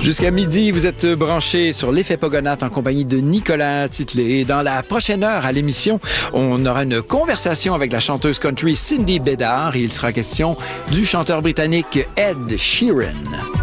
Jusqu'à midi, vous êtes branchés sur l'effet Pogonat en compagnie de Nicolas Titley. Dans la prochaine heure à l'émission, on aura une conversation avec la chanteuse country Cindy Bédard et il sera question du chanteur britannique Ed Sheeran.